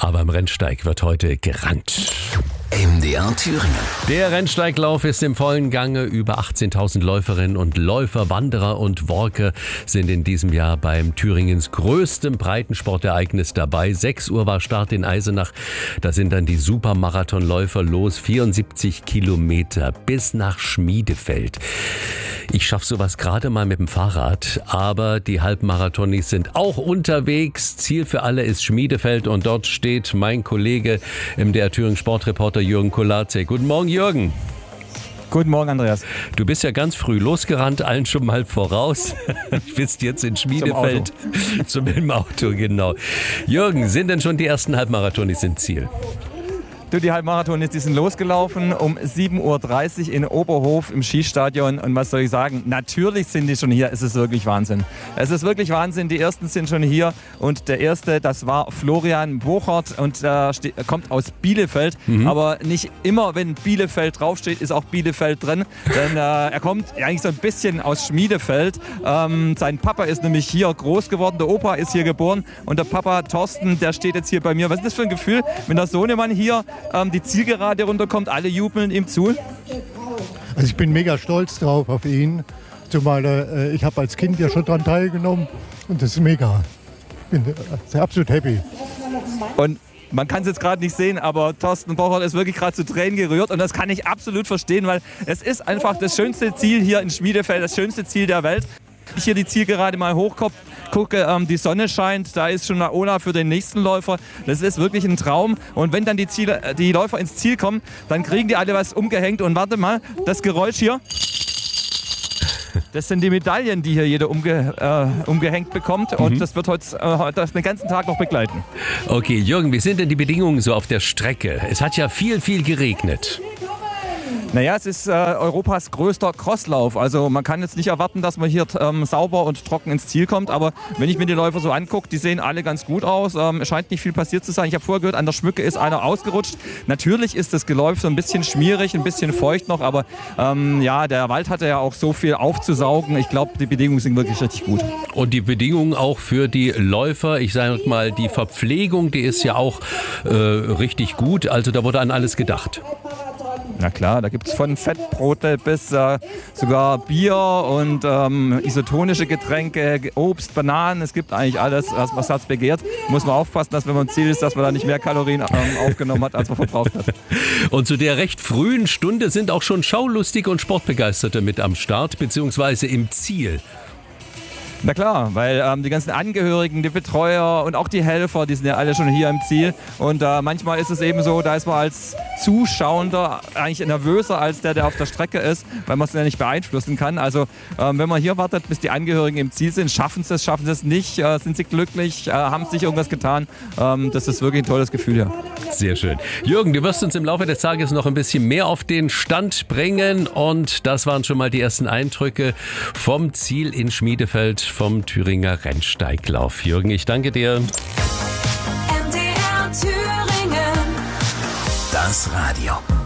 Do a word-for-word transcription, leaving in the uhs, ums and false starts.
aber im Rennsteig wird heute gerannt. M D R Thüringen. Der Rennsteiglauf ist im vollen Gange. Über achtzehntausend Läuferinnen und Läufer, Wanderer und Walker sind in diesem Jahr beim Thüringens größtem Breitensportereignis dabei. sechs Uhr war Start in Eisenach. Da sind dann die Supermarathonläufer los. vierundsiebzig Kilometer bis nach Schmiedefeld. Ich schaffe sowas gerade mal mit dem Fahrrad, aber die Halbmarathonis sind auch unterwegs. Ziel für alle ist Schmiedefeld und dort steht mein Kollege, M D R Thüringen Sportreporter Jürgen Kolacek. Guten Morgen, Jürgen. Guten Morgen, Andreas. Du bist ja ganz früh losgerannt, allen schon mal voraus. Du bist jetzt in Schmiedefeld. Zum Auto. Zum Auto, genau. Jürgen, sind denn schon die ersten Halbmarathonis im Ziel? Du, die Halbmarathon, die sind losgelaufen um sieben Uhr dreißig in Oberhof im Skistadion. Und was soll ich sagen? Natürlich sind die schon hier. Es ist wirklich Wahnsinn. Es ist wirklich Wahnsinn. Die ersten sind schon hier. Und der erste, das war Florian Bochert und er äh, kommt aus Bielefeld. Mhm. Aber nicht immer, wenn Bielefeld draufsteht, ist auch Bielefeld drin. Denn äh, er kommt eigentlich so ein bisschen aus Schmiedefeld. Ähm, sein Papa ist nämlich hier groß geworden. Der Opa ist hier geboren. Und der Papa Thorsten, der steht jetzt hier bei mir. Was ist das für ein Gefühl, wenn der Sohnemann hier Ähm, die Zielgerade runterkommt, alle jubeln ihm zu? Also ich bin mega stolz drauf auf ihn, zumal äh, ich habe als Kind ja schon daran teilgenommen und das ist mega. Ich bin äh, absolut happy. Und man kann es jetzt gerade nicht sehen, aber Thorsten Bochert ist wirklich gerade zu Tränen gerührt und das kann ich absolut verstehen, weil es ist einfach das schönste Ziel hier in Schmiedefeld, das schönste Ziel der Welt. Ich hier die Zielgerade mal hochkomme, gucke, ähm, die Sonne scheint, da ist schon Laola für den nächsten Läufer. Das ist wirklich ein Traum. Und wenn dann die, Ziele, die Läufer ins Ziel kommen, dann kriegen die alle was umgehängt. Und warte mal, das Geräusch hier, das sind die Medaillen, die hier jeder umge, äh, umgehängt bekommt. Und mhm. das wird heute äh, das den ganzen Tag noch begleiten. Okay, Jürgen, wie sind denn die Bedingungen so auf der Strecke? Es hat ja viel, viel geregnet. Naja, es ist äh, Europas größter Crosslauf. Also man kann jetzt nicht erwarten, dass man hier ähm, sauber und trocken ins Ziel kommt. Aber wenn ich mir die Läufer so angucke, die sehen alle ganz gut aus. Ähm, es scheint nicht viel passiert zu sein. Ich habe vorher gehört, an der Schmücke ist einer ausgerutscht. Natürlich ist das Geläuf so ein bisschen schmierig, ein bisschen feucht noch. Aber ähm, ja, der Wald hatte ja auch so viel aufzusaugen. Ich glaube, die Bedingungen sind wirklich richtig gut. Und die Bedingungen auch für die Läufer, ich sage mal, die Verpflegung, die ist ja auch äh, richtig gut. Also da wurde an alles gedacht. Na klar, da gibt es von Fettbrote bis äh, sogar Bier und ähm, isotonische Getränke, Obst, Bananen. Es gibt eigentlich alles, was das Herz begehrt. Muss man aufpassen, dass wenn man im Ziel ist, dass man da nicht mehr Kalorien ähm, aufgenommen hat, als man verbraucht hat. Und zu der recht frühen Stunde sind auch schon Schaulustige und Sportbegeisterte mit am Start, beziehungsweise im Ziel. Na klar, weil ähm, die ganzen Angehörigen, die Betreuer und auch die Helfer, die sind ja alle schon hier im Ziel. Und äh, manchmal ist es eben so, da ist man als Zuschauender eigentlich nervöser als der, der auf der Strecke ist, weil man es ja nicht beeinflussen kann. Also ähm, wenn man hier wartet, bis die Angehörigen im Ziel sind, schaffen sie es, schaffen sie es nicht, äh, sind sie glücklich, äh, haben sich irgendwas getan. Ähm, das ist wirklich ein tolles Gefühl hier. Sehr schön. Jürgen, du wirst uns im Laufe des Tages noch ein bisschen mehr auf den Stand bringen. Und das waren schon mal die ersten Eindrücke vom Ziel in Schmiedefeld, vom Thüringer Rennsteiglauf. Jürgen, ich danke dir. M D R Thüringen. Das Radio.